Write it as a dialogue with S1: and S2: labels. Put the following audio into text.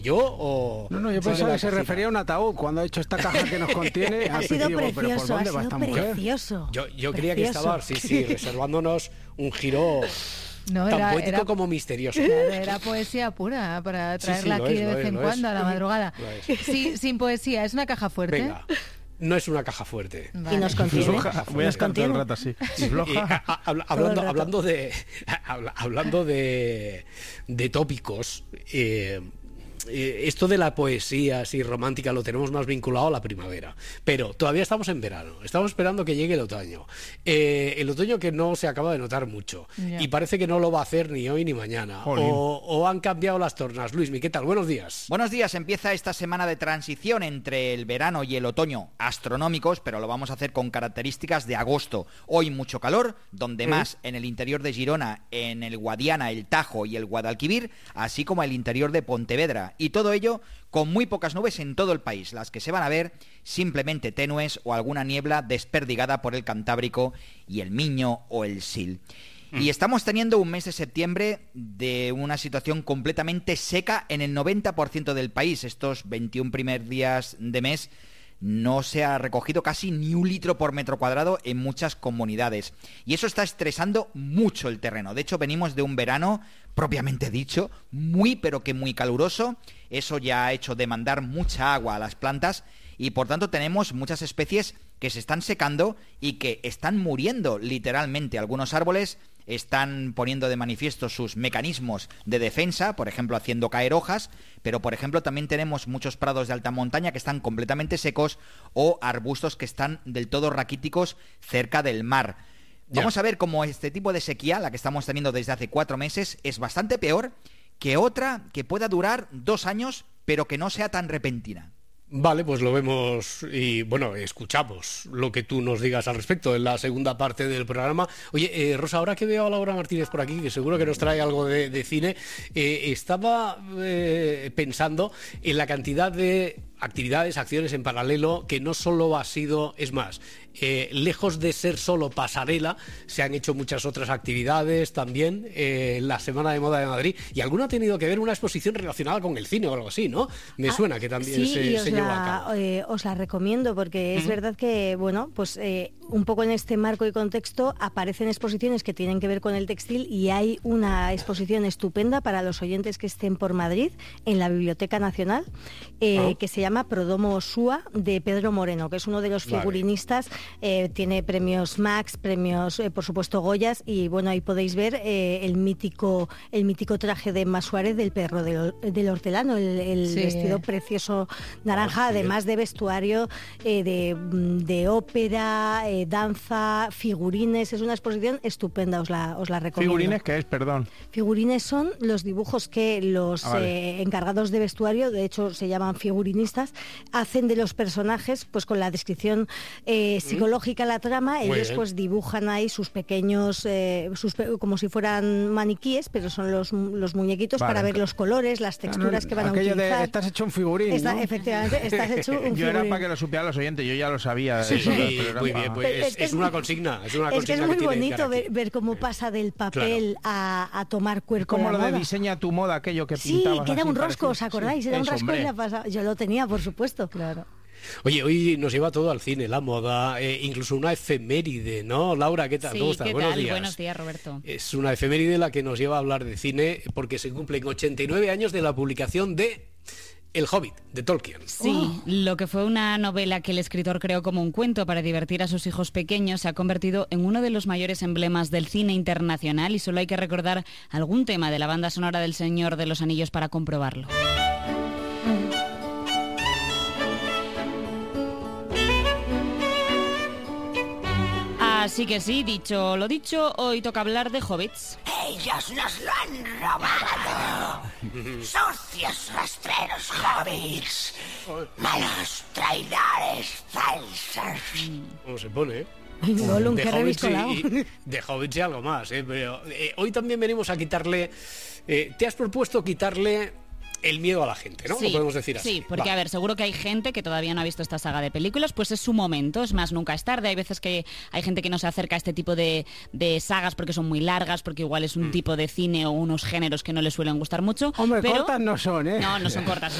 S1: yo o...
S2: No, yo pensaba que se refería a un ataúd cuando ha hecho esta caja que nos contiene.
S3: Ha sido precioso,
S2: ¿pero por dónde va esta mujer?
S3: Precioso.
S1: Yo creía que estaba, sí, reservándonos un giro tan poético como misterioso.
S4: Era poesía pura para traerla aquí de vez en cuando a la madrugada. Sí, sin poesía, es una caja fuerte.
S1: Venga. No es una caja fuerte.
S3: Vale. Y nos contiene.
S2: Voy a estar todo el rato así.
S1: Hablando de tópicos, esto de la poesía así romántica lo tenemos más vinculado a la primavera, pero todavía estamos en verano, estamos esperando que llegue el otoño que no se acaba de notar mucho, y parece que no lo va a hacer ni hoy ni mañana, o han cambiado las tornas. Luismi, ¿qué tal? Buenos días.
S5: Buenos días, empieza esta semana de transición entre el verano y el otoño astronómicos, pero lo vamos a hacer con características de agosto. Hoy mucho calor, donde más en el interior de Girona, en el Guadiana, el Tajo y el Guadalquivir, así como el interior de Pontevedra. Y todo ello con muy pocas nubes en todo el país, las que se van a ver simplemente tenues o alguna niebla desperdigada por el Cantábrico y el Miño o el Sil. Y estamos teniendo un mes de septiembre de una situación completamente seca en el 90% del país. Estos 21 primeros días de mes no se ha recogido casi ni 1 litro por metro cuadrado en muchas comunidades. Y eso está estresando mucho el terreno. De hecho, venimos de un verano, propiamente dicho, muy pero que muy caluroso. Eso ya ha hecho demandar mucha agua a las plantas y por tanto tenemos muchas especies que se están secando y que están muriendo literalmente. Algunos árboles están poniendo de manifiesto sus mecanismos de defensa, por ejemplo haciendo caer hojas, pero por ejemplo también tenemos muchos prados de alta montaña que están completamente secos o arbustos que están del todo raquíticos cerca del mar. Vamos a ver cómo este tipo de sequía, la que estamos teniendo desde hace 4 meses, es bastante peor que otra que pueda durar 2 años, pero que no sea tan repentina.
S1: Vale, pues lo vemos y, bueno, escuchamos lo que tú nos digas al respecto en la segunda parte del programa. Oye, Rosa, ahora que veo a Laura Martínez por aquí, que seguro que nos trae algo de cine, estaba pensando en la cantidad de actividades, acciones en paralelo, que no solo ha sido, es más, lejos de ser solo pasarela, se han hecho muchas otras actividades también, la Semana de Moda de Madrid, y alguna ha tenido que ver una exposición relacionada con el cine o algo así, ¿no? Me suena que también se llevó a cabo.
S3: Os la recomiendo porque es verdad que, bueno, pues un poco en este marco y contexto aparecen exposiciones que tienen que ver con el textil y hay una exposición estupenda para los oyentes que estén por Madrid en la Biblioteca Nacional, que se llama Prodomo Osúa, de Pedro Moreno, que es uno de los figurinistas. Tiene premios Max, premios por supuesto Goyas, y bueno, ahí podéis ver el mítico traje de Emma Suárez del perro del hortelano, el vestido precioso naranja, además de vestuario, de ópera, danza, figurines. Es una exposición estupenda, os la recomiendo.
S2: ¿Figurines qué es, perdón?
S3: Figurines son los dibujos que los encargados de vestuario, de hecho se llaman figurinistas, hacen de los personajes, pues con la descripción psicológica, la trama. Ellos pues dibujan ahí sus pequeños, como si fueran maniquíes, pero son los muñequitos para ver los colores, las texturas que van a utilizar.
S2: Estás hecho un figurín, ¿no?
S3: Efectivamente, estás hecho un figurín.
S2: Yo era para que lo supieran los oyentes, yo ya lo sabía.
S1: Sí, muy bien, pues es una consigna. Es
S3: que es muy bonito ver cómo pasa del papel a tomar cuerpo.
S2: Como
S3: la
S2: lo
S3: moda.
S2: de diseña tu moda, aquello que pintabas.
S3: Sí, que era un rosco, ¿os acordáis? Era un
S2: Eso,
S3: rosco y la pasaba. Yo lo tenía, por supuesto.
S4: Claro.
S1: Oye, hoy nos lleva todo al cine, la moda, incluso una efeméride, ¿no? Laura, ¿qué tal?
S4: Sí,
S1: ¿Cómo estás?
S4: ¿qué
S1: Buenos
S4: tal?
S1: días.
S4: Buenos días, Roberto.
S1: Es una efeméride la que nos lleva a hablar de cine porque se cumplen 89 años de la publicación de El Hobbit, de Tolkien.
S4: Sí, lo que fue una novela que el escritor creó como un cuento para divertir a sus hijos pequeños se ha convertido en uno de los mayores emblemas del cine internacional y solo hay que recordar algún tema de la banda sonora del Señor de los Anillos para comprobarlo. Así que sí, dicho lo dicho, hoy toca hablar de hobbits.
S6: Ellos nos lo han robado. Sucios rastreros hobbits. Malos traidores falsos.
S1: ¿Cómo se pone, eh?
S3: Gollum, qué reviscolado.
S1: De hobbits y algo más, pero hoy también venimos a quitarle... te has propuesto quitarle el miedo a la gente, ¿no?
S4: Sí,
S1: lo podemos decir así.
S4: Sí, porque a ver, seguro que hay gente que todavía no ha visto esta saga de películas, pues es su momento, es más, nunca es tarde. Hay veces que hay gente que no se acerca a este tipo de sagas porque son muy largas, porque igual es un tipo de cine o unos géneros que no les suelen gustar mucho.
S2: Hombre,
S4: pero...
S2: cortas no son, ¿eh?
S4: No son cortas.